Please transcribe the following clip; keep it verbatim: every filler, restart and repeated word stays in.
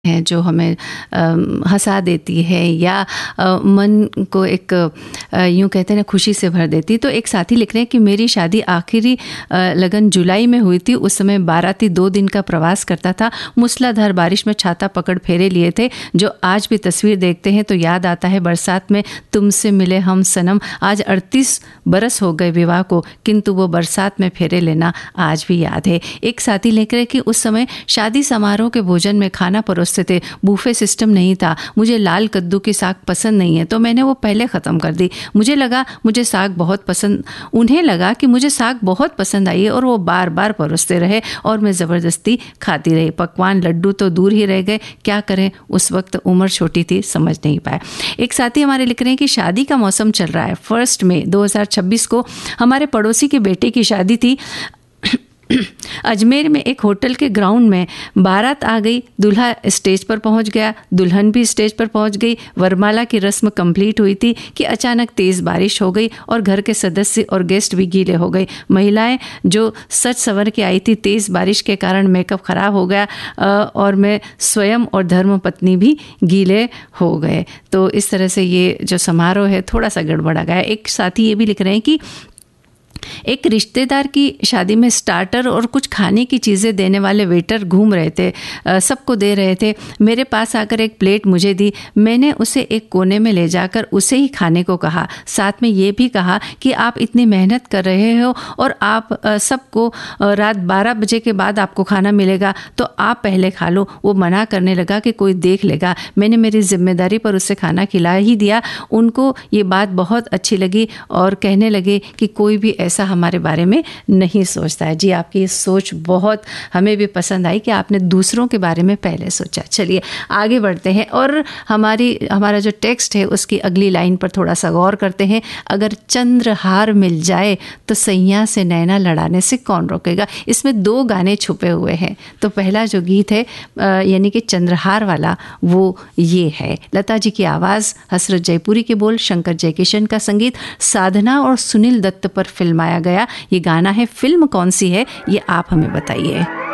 हैं जो हमें हंसा देती है या आ, मन को एक यूँ कहते हैं ना खुशी से भर देती। तो एक साथी लिख रहे हैं कि मेरी शादी आखिरी लगन जुलाई में हुई थी। उस समय बाराती दो दिन का प्रवास करता था। मूसलाधार बारिश में छाता पकड़ फेरे लिए थे। जो आज भी तस्वीर देखते हैं तो याद आता है बरसात में तुमसे मिले हम सनम। आज अड़तीस बरस हो गए विवाह को, किंतु वो बरसात में फेरे लेना आज भी याद है। एक साथी लिख रहे कि उस समय शादी समारोह के भोजन में खाना परोस थे, बूफे सिस्टम नहीं था। मुझे लाल कद्दू की साग पसंद नहीं है तो मैंने वो पहले ख़त्म कर दी। मुझे लगा मुझे साग बहुत पसंद उन्हें लगा कि मुझे साग बहुत पसंद आई है और वो बार बार परोसते रहे और मैं ज़बरदस्ती खाती रही। पकवान लड्डू तो दूर ही रह गए, क्या करें, उस वक्त उम्र छोटी थी, समझ नहीं पाए। एक साथी हमारे लिख रहे हैं कि शादी का मौसम चल रहा है। फर्स्ट मई दो हज़ार छब्बीस को हमारे पड़ोसी के बेटे की शादी थी। अजमेर में एक होटल के ग्राउंड में बारात आ गई। दूल्हा स्टेज पर पहुंच गया, दुल्हन भी स्टेज पर पहुंच गई। वरमाला की रस्म कंप्लीट हुई थी कि अचानक तेज़ बारिश हो गई और घर के सदस्य और गेस्ट भी गीले हो गए। महिलाएं जो सच संवर के आई थी, तेज़ बारिश के कारण मेकअप ख़राब हो गया और मैं स्वयं और धर्मपत्नी भी गीले हो गए। तो इस तरह से ये जो समारोह है थोड़ा सा गड़बड़ा गया। एक साथी ये भी लिख रहे हैं कि एक रिश्तेदार की शादी में स्टार्टर और कुछ खाने की चीज़ें देने वाले वेटर घूम रहे थे, सबको दे रहे थे। मेरे पास आकर एक प्लेट मुझे दी। मैंने उसे एक कोने में ले जाकर उसे ही खाने को कहा। साथ में ये भी कहा कि आप इतनी मेहनत कर रहे हो और आप सबको रात बारह बजे के बाद आपको खाना मिलेगा तो आप पहले खा लो। वो मना करने लगा कि कोई देख लेगा। मैंने मेरी जिम्मेदारी पर उसे खाना खिला ही दिया। उनको ये बात बहुत अच्छी लगी और कहने लगे कि कोई भी ऐसा हमारे बारे में नहीं सोचता है। जी, आपकी ये सोच बहुत हमें भी पसंद आई कि आपने दूसरों के बारे में पहले सोचा। चलिए आगे बढ़ते हैं और हमारी हमारा जो टेक्स्ट है उसकी अगली लाइन पर थोड़ा सा गौर करते हैं। अगर चंद्रहार मिल जाए तो सैया से नैना लड़ाने से कौन रोकेगा। इसमें दो गाने छुपे हुए हैं। तो पहला जो गीत है यानी कि चंद्रहार वाला वो ये है। लता जी की आवाज़, हसरत जयपुरी के बोल, शंकर जयकिशन का संगीत, साधना और सुनील दत्त पर फिल्माया गया ये गाना है। फिल्म कौन सी है ये आप हमें बताइए।